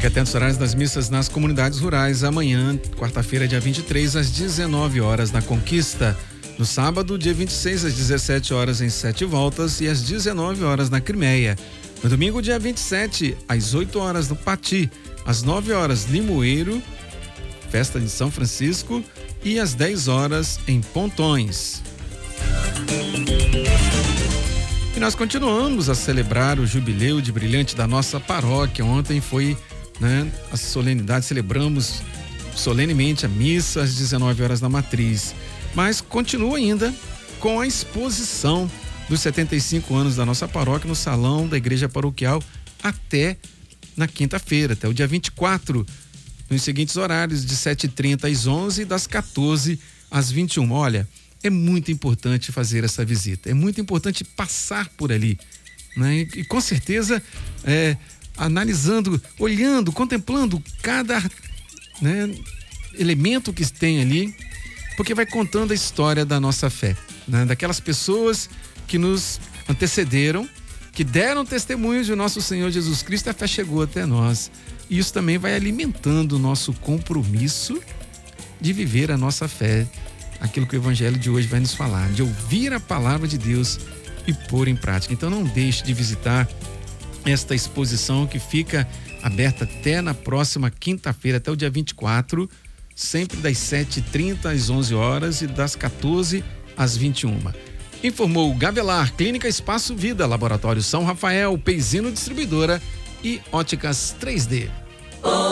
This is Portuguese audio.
Fique atento aos horários das missas nas comunidades rurais. Amanhã, quarta-feira, dia 23, às 19 horas na Conquista. No sábado, dia 26, às 17 horas em Sete Voltas e às 19 horas na Crimeia. No domingo, dia 27, às 8 horas no Pati, às 9 horas Limoeiro, festa de São Francisco, e às 10 horas em Pontões. E nós continuamos a celebrar o jubileu de brilhante da nossa paróquia. Ontem foi, a solenidade, celebramos solenemente a missa às 19 horas na Matriz. Mas continua ainda com a exposição dos 75 anos da nossa paróquia no salão da igreja paroquial até na quinta-feira, até o dia 24, nos seguintes horários, de 7h30 às 11 e das 14 às 21. Olha, é muito importante fazer essa visita, é muito importante passar por ali, e com certeza analisando, olhando, contemplando cada elemento que tem ali, porque vai contando a história da nossa fé, daquelas pessoas que nos antecederam, que deram testemunhos de nosso Senhor Jesus Cristo. A fé chegou até nós, e isso também vai alimentando o nosso compromisso de viver a nossa fé, aquilo que o Evangelho de hoje vai nos falar, de ouvir a palavra de Deus e pôr em prática. Então não deixe de visitar esta exposição, que fica aberta até na próxima quinta-feira, até o dia 24, sempre das 7h30 às 11 horas e das 14 às 21. Informou Gavelar, Clínica Espaço Vida, Laboratório São Rafael, Peizino Distribuidora e Óticas 3D.